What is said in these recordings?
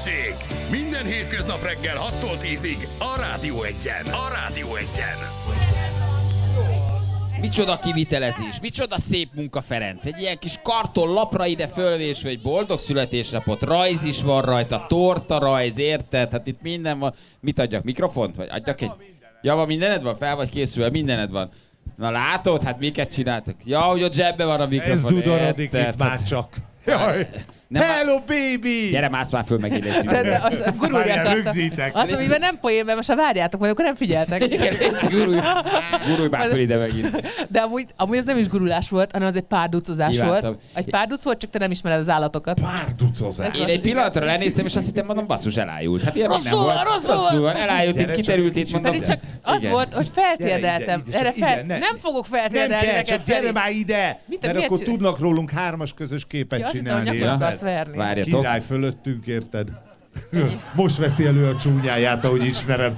Hőség! Minden hétköznap reggel 6-tól 10-ig a Rádió Egyen. A Rádió Egyen. Micsoda kivitelezés, micsoda szép munka, Ferenc. Egy ilyen kis karton lapra ide fölvésve egy boldog születésnapot, rajz is van rajta, torta rajz, érted? Hát itt minden van. Mit adjak, mikrofont? Vagy adjak egy... Ja, van mindened van? Fel vagy készülve? Mindened van. Na látod? Hát miket csináltak? Ja, hogy ott zsebbe van a mikrofon. Ez dudorodik itt már csak. Jaj. Hello, baby! Gyere, mász már föl megint egy De azt rögzítek. azt, amiben nem poén, mert most ha várjátok, majd akkor nem figyeltek. Igen, gurulj már föl ide megint. De amúgy ez nem is gurulás volt, hanem az egy párducozás volt. Egy párduc volt, csak te nem ismered az állatokat. Párducozás. Én egy pillanatra lenéztem, és azt hittem, mondom, basszus, elájult. Hát ilyen minden volt. Rosszul van, elájult, itt kiderült, itt mondom. Pedig csak az volt, hogy feltérdeltem. Nem fogok feltérdelni neked, neked, gyere már ide! Mert akkor tudnak rólunk 3-as közös képet csinálni. Várjatok. Király fölöttünk, érted? Most veszi elő a csúnyáját, ahogy ismerem.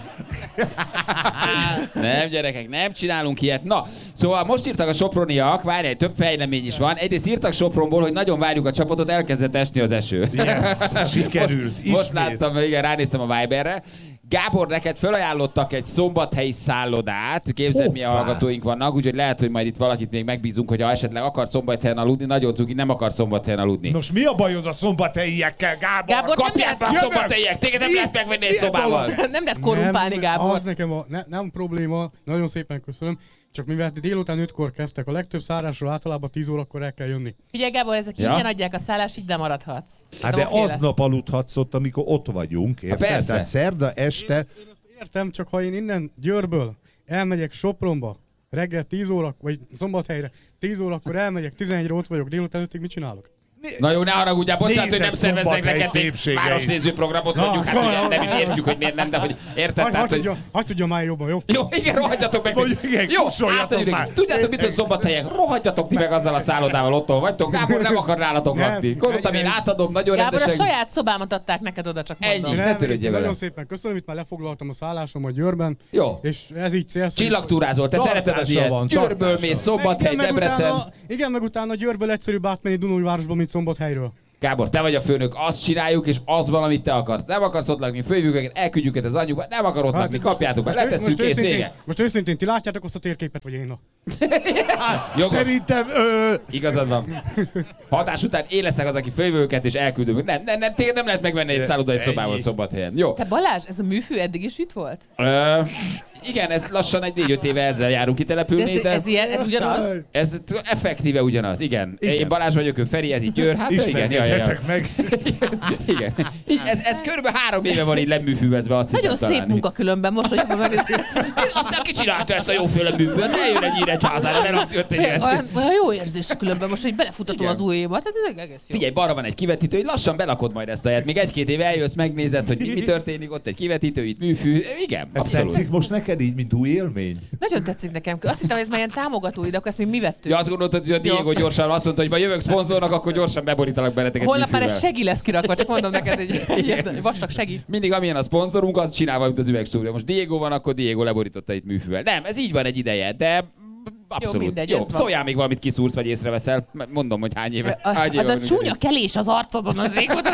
Nem, gyerekek, nem csinálunk ilyet. Na, szóval most írtak a soproniak, várjál, több fejlemény is van. Egyrészt írtak Sopronból, hogy nagyon várjuk a csapatot, elkezdett esni az eső. Yes, sikerült. Most láttam, igen, ránéztem a Viberre. Gábor, neked felajánlottak egy szombathelyi szállodát, képzeld, milyen hallgatóink vannak, úgyhogy lehet, hogy majd itt valakit még megbízunk, hogy ha esetleg akar szombathelyen aludni, nagyon cugi, nem akar szombathelyen aludni. Nos, mi a bajod a szombathelyiekkel, Gábor? Kapják a szombathelyiek, téged nem lehet megvenni egy szobával. Nem lehet korrumpálni, Gábor. Az nekem nem probléma, nagyon szépen köszönöm. Csak mivel délután 5-kor kezdtek, a legtöbb szárásról általában 10 órakor el kell jönni. Figyelj, Gábor, ezek ingyen adják a szállást, így nem maradhatsz. Hát de aznap aludhatsz ott, amikor ott vagyunk, érted? Persze. Tehát szerda este... Én azt értem, csak ha én innen Győrből elmegyek Sopronba, reggel 10 óra, vagy Szombathelyre 10 órakor elmegyek, 11-re ott vagyok, délután 5-ig mit csinálok? Na jó, ne haragudjál, bocsánat, hogy nem szerveznek neked egy városnéző programot, mondjuk, hát ugye nem is értjük, hogy miért nem, de hogy érted, tehát, hogy... Hadd tudja már jobban, jó? Jó, igen, rohadjatok meg. Jó, már. Tudjátok, mit, hogy szombathelyek? Rohadjatok ti meg azzal a szállodával, otthon vagytok. Gábor nem akar nálatok lakni. Gondoltam, én átadom nagyon Gábor, rendesen. a saját szobámat adták neked oda, csak mondom. Ennyi. Ne törődjél vele. Nagyon szépen köszönöm, itt már lefoglaltam a szállásomat Győrben. Jó. És ez így célszerű. Csillagtúrázol, te szereted az ilyet. Győrből mész, Szombathely, Debrecen. Igen, meg utána Győrből egyszerűbb átmenni Dunajvárosba, mint Szombathelyről. Gábor, te vagy a főnök, azt csináljuk, és az van, amit te akarsz. Nem akarsz ott lakni, fölhívjuk őket, elküldjük az anyjukba, nem akar ott lakni, kapjátok be, letesszük, kész, vége. Most őszintén, ti látjátok azt a térképet, vagy én? Szerintem... Igazad van. Hatás után én leszek az, aki fölhívjuk őket, és elküldöm. Nem, téged nem lehet megvenni egy szállodai szobával Szombathelyen. Jó. Te Balázs, ez a műfű eddig is itt volt? Igen, ez lassan egy 4-5 éve ezzel járunk kitelepülni, de... Ez ugyanaz? Ez effektíve ugyanaz, igen. Én Balázs vagyok, ő Feri, ez így Győr. Hát igen, meg. Igen. Ez körülbelül 3 éve van így leműfűvezve, azt hiszem. Nagyon szép munka különben most, hogy megnézzük. Aztán ki csinálta ezt a jóféle műfűvet? Ne jön egy Nyíregyházára, ne rakj ott egy olyan jó érzés különben most, hogy belefutatom az új évad. Tehát ez egész jó. Figyelj, balra van egy kivetítő, hogy lassan belakod majd ezt a helyet. Még 1-2 éve eljössz, megnézed, hogy mi történik, ott egy kivetítő, itt műfű. Igen, ez abszolút. tetszik most neked így, mint új élmény? Nagyon tetszik nekem. Azt hittem, hogy ez már ilyen támogatóid, akkor ezt még mi vettük. Ja, azt gondoltad, hogy a Diego gyorsan azt mondta, hogy ma jövök szponzornak, akkor gyorsan beborítalak benneteket. Holnap már egy segi lesz kirakva, csak mondom neked, egy vastag segi. Mindig amilyen a szponzorunk, az csinálva, mint az üvegstúdió. Most Diego van, akkor Diego leborította itt műfűvel. Nem, ez így van egy ideje, de abszolút. Jó, mindegy, jó. Szóljál még valamit kiszúrsz, vagy észreveszel. Mondom, hogy hány éve. Az a csúnya kelés az arcodon, az régóta.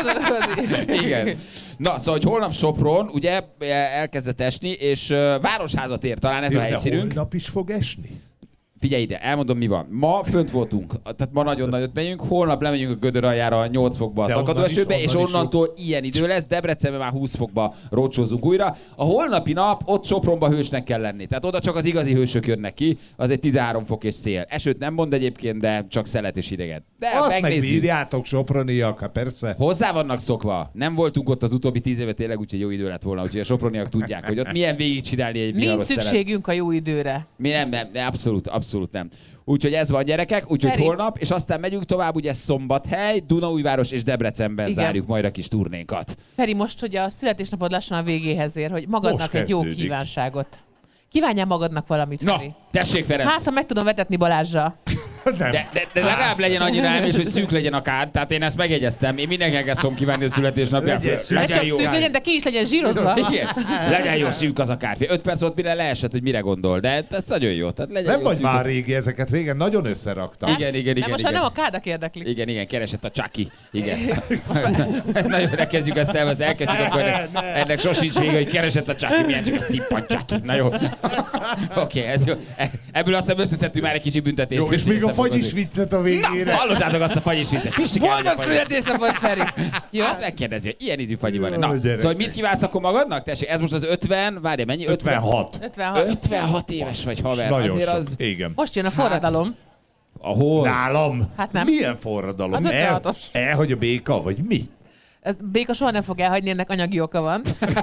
Igen. Na, szóval, hogy holnap Sopron, ugye elkezdett esni, és városházat ér, talán ez a helyszínünk. De holnap is fog esni? Figyelj ide, elmondom mi van. Ma fönt voltunk, tehát ma nagyon nagyot megyünk, holnap lemegyünk a Gödör aljára 8 fokba a szakadó esőbe, és onnantól ilyen idő lesz, Debrecenben már 20 fokba rócsózunk újra. A holnapi nap ott Sopronba hősnek kell lenni, tehát oda csak az igazi hősök jönnek ki, az egy 13 fok és szél. Esőt nem mond egyébként, de csak szelet és ideget. De azt megbírjátok, soproniak, persze. Hozzá vannak szokva. Nem nem voltunk ott az utóbbi 10 éve tényleg, úgyhogy jó idő lett volna, úgyhogy a soproniak tudják, hogy ott milyen végigcsinálni egy nincs szükségünk a jó időre. Mi nem, abszolút nem. Úgyhogy ez van, gyerekek, úgyhogy holnap, és aztán megyünk tovább, ugye Szombathely, Dunaújváros és Debrecenben zárjuk majd a kis turnénkat. Feri, most, hogy a születésnapod lassan a végéhez ér, hogy magadnak egy jó kívánságot. Kívánjál magadnak valamit, Feri. Na, tessék, Ferenc! Hát, ha meg tudom vetetni Balázsra. De legalább legyen annyira elmés, hogy szűk legyen a kád, tehát én ezt megjegyeztem. Én mindenkinek ezt fogom kívánni a születésnapján. Csak szűk legyen, de ki is legyen zsírozva. Igen. Legyen jó szűk az a kártya. 5 perc volt, mire leesett, hogy mire gondol, de ez nagyon jó. Tehát legyen nem jó vagy szűk. már régi, ezeket régen nagyon összeraktam. Igen. Most már nem a kádak érdeklik. Igen, keresett a Chucky. Igen. Na jó, ne kezdjük ezt el, elkezdjük, akkor ennek sosincs vége, hogy keresett a Chucky, milyen csak a szippant Chucky. Na jó. Oké, ez jó. Ebből azt hiszem összeszedtünk már egy kicsi büntetést. Jó, és még a fagyis viccet a végére. Hallottátok azt a fagyis viccet? Boldog születésnapot, Feri! Jó, azt megkérdezi, hogy ilyen ízű fagyi van. Na, szóval mit kívánsz akkor magadnak? Tessék, ez most az 50, várj, mennyi? 56. 56 éves vagy, haver. Nagyon azért sok, az... igen. Most jön a forradalom. Ahol? Nálam? Hát nem. Milyen forradalom? Az 56-os. Elhagy a béka, vagy mi? Ez Béka soha nem fog elhagyni, ennek anyagi oka van.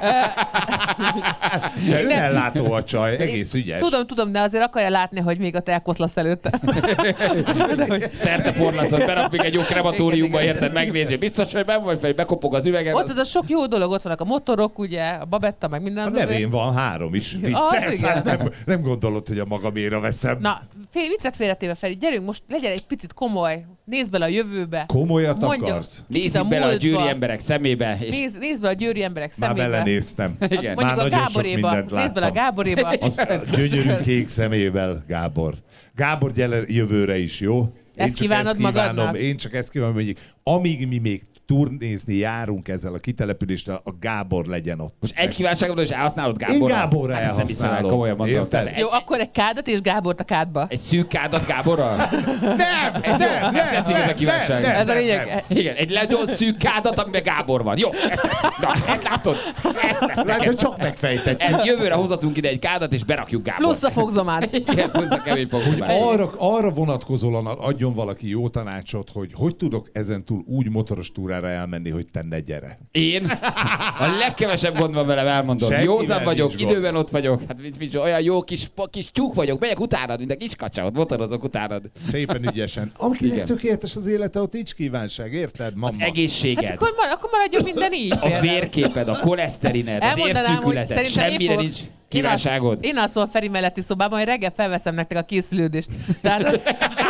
De önellátó a csaj, egész ügyes. Tudom, de azért akarja látni, hogy még a te elkoszlasz előtte. Szerte porlaszol, berak még egy jó krematóriumba, érted, megnézi. Biztos, hogy ben vagy fel, bekopog az üvegen. Ott az a sok jó dolog, ott vannak a motorok, ugye, a babetta, meg minden. A nevén van 3 is. Vicces, hát nem gondolod, hogy a magaméra veszem. Na, viccet félretéve, Feri, gyerünk most, legyen egy picit komoly, nézd bele a jövőbe. Komolyat akarsz? Nézzük bele a győri emberek szemébe. És... Nézd bele a győri emberek szemébe. Már belenéztem. Igen. Mondjuk Már a nagyon sok Gáboréba. mindent Nézd bele a Gáboréba. Az gyönyörű kék szemével, Gábor. Gábor, gyere jövőre is, jó? Ezt kívánod magadnak? Én csak ezt kívánom, hogy amíg mi még turnézni járunk ezzel a kitelepüléssel, a Gábor legyen ott. Most egy kívánságodon is elhasználod Gáborra? Én Gáborra elhasználom. Érted? Jó, akkor egy kádat és Gábort a kádba. Egy szűk kádat Gáborral? Nem! Ez tetszik ez a kívánság. Ez a lényeg. Igen, egy nagyon szűk kádat, amiben Gábor van. Jó, ezt tetszik. Na, ezt látod? Ezt lesz Látja, neked. csak megfejtett. Jövőre hozatunk ide egy kádat, és berakjuk Gábort. Plusz a fogzomát. Igen, plusz a kemény fogzomát. Arra vonatkozóan adjon valaki jó tanácsot, hogy tudok ezentúl úgy motoros túrára elmenni, hogy te ne gyere. Én? A legkevesebb gond van velem, elmondom. Senkivel Józan vagyok, nincs időben ott vagyok. Hát olyan jó kis tyúk vagyok, megyek utánad, mint a kis kacsa, ott motorozok utánad. Szépen ügyesen. Akinek Igen. tökéletes az élete, ott nincs kívánság, érted, mama? Az egészséged. Hát akkor maradjon minden így. A vérképed, a koleszterined, az Elmondanám, hogy érszűkületed, szerintem semmire nincs kívánságod. Én alszom a Feri melletti szobában, hogy reggel felveszem nektek a készülődést. Tehát...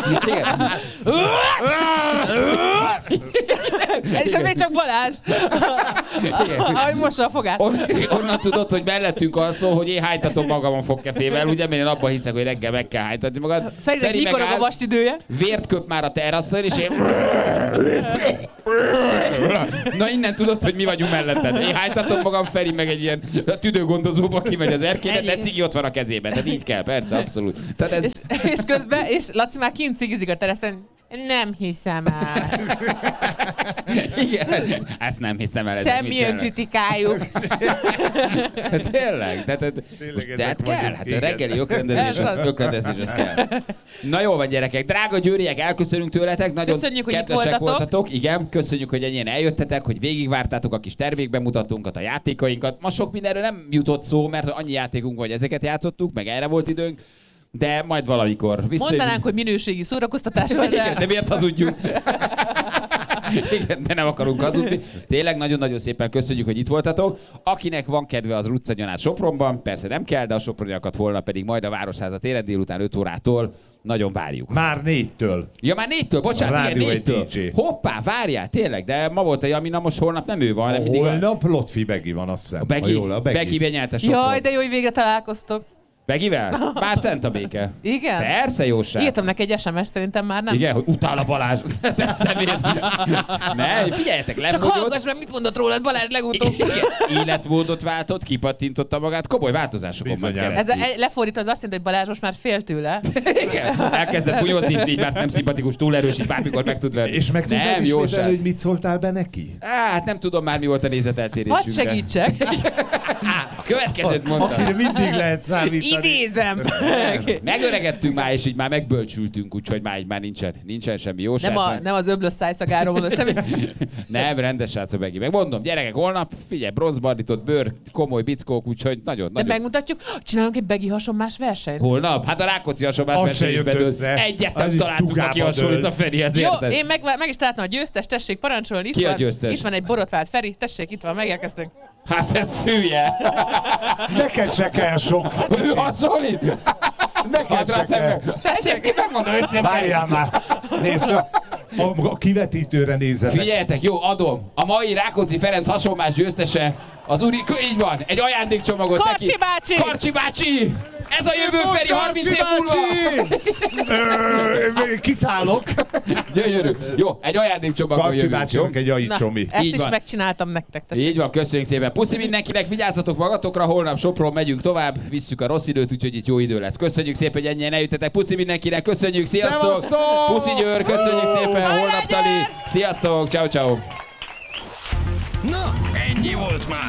És ez még csak Balázs. Ahogy mossa a fogát. Onnan tudod, hogy mellettünk alszol, hogy én hánytatom magamon fogkefével, ugye, mert én abban hiszek, hogy reggel meg kell hánytatni magad. Ferinek nyikorog a vastidője. Vért köp már a terrasszon, és én... Na innen tudod, hogy mi vagyunk melletted. Én hánytatom magam, Feri meg egy ilyen tüdőgondozóba kimegy az erkélybe, de cigi ott van a kezében. Tehát így kell, persze, abszolút. Tehát ez... és közben, és Laci már kint cigizik a teraszen. Nem hiszem el. Igen, ezt nem hiszem el. Semmi önkritikáljuk. Tényleg? De hát kell, hát a reggeli ökrendezés az kell. Na jó van, gyerekek, drága győriek, elköszönünk tőletek, nagyon köszönjük, hogy kedvesek itt voltatok. Igen, köszönjük, hogy ennyien eljöttetek, hogy végigvártátok a kis termékbemutatónkat, a játékainkat. Ma sok mindenről nem jutott szó, mert annyi játékunk van, hogy ezeket játszottuk, meg erre volt időnk. De majd valamikor. Mondanánk, hogy minőségi szórakoztatás van, de... De miért hazudjunk? Igen, de nem akarunk hazudni. Tényleg nagyon-nagyon szépen köszönjük, hogy itt voltatok. Akinek van kedve, az rutszadjon át Sopronban. Persze nem kell, de a soproniakat holnap pedig majd a Városháza téren délután 5 órától nagyon várjuk. Már 4-től. Ja, már 4-től, bocsánat, igen, 4-től. Hoppá, várjál, tényleg, de ma volt a Jamina, most holnap nem ő van. Holnap Lotfi Begi van, azt hiszem. A Begi benyerte Sopron. Jaj, de jó, hogy végre találkoztok. Begivel? Már szent a béke. Igen? Persze, jó srác. Írtam neki egy SMS, szerintem már nem. Igen, hogy utál a Balázs. De szemét. Ne, figyeljetek, Csak hallgass meg, mit mondott rólad Balázs legutóbb. Életmódot váltott, kipattintotta magát, komoly változásokon ment keresztül. Ez lefordít, az azt jelenti, hogy Balázs most már fél tőle. Igen, elkezdett bunyozni, így már nem szimpatikus, túl erős, így bármikor meg tud venni. És meg tudod ismételni, hogy mit szóltál be neki? Hát nem tudom már, mi volt a nézeteltérésünk. Hadd segítsek. A következőt mondtam. Akire mindig lehet számítani. Idézem. Megöregettünk már, és így már megbölcsültünk, úgyhogy már nincsen semmi jó srác. Nem az öblös szájszagáról mondod semmi. Nem, rendes srác a Begi. Megmondom, gyerekek, holnap, figyelj, bronzbarnított bőr, komoly bickók, úgyhogy nagyon. De megmutatjuk, csinálunk egy Begi hasonmás versenyt. Holnap? Hát a Rákóczi hasonlás verseny is bedőlt. Egyet nem találtuk, aki hasonlít a Ferihez, érted? Jó, én meg is találtam a győztes, tessék parancsolni. Ki a győztes? Itt van egy borotvált Feri, tessék, itt van, megérkeztünk. Hát ez szülje. Neked se kell sok. Ő hasonlít? Neked se kell. Tessék, ki megmondom őszintén. Várjál már. Nézd csak. A kivetítőre nézzetek. Figyeljetek, jó, adom. A mai Rákóczi Ferenc hasonlás győztese az úri... Így van, egy ajándékcsomagot Karcsi neki. bácsi! Karcsi bácsi! Ez a jövő Feri 30 év múlva! Kiszállok. Gyönyörű. Jó, egy ajándékcsomagot Karcsi jövünk, jó? bácsinak egy ajicsomi. Ezt Így is van. megcsináltam nektek, tessék. Így van, köszönjük szépen. Puszi mindenkinek, vigyázzatok magatokra, holnap Sopron megyünk tovább, visszük a rossz időt, úgyhogy itt jó idő lesz. Köszönjük szépen, hogy ennyien eljöttetek. Puszi mindenkinek, köszönjük, sziasztok! Szevasztok! Puszi Győr, köszönjük szépen, holnap tali. Sziasztok, ciao ciao. Na, ennyi volt már.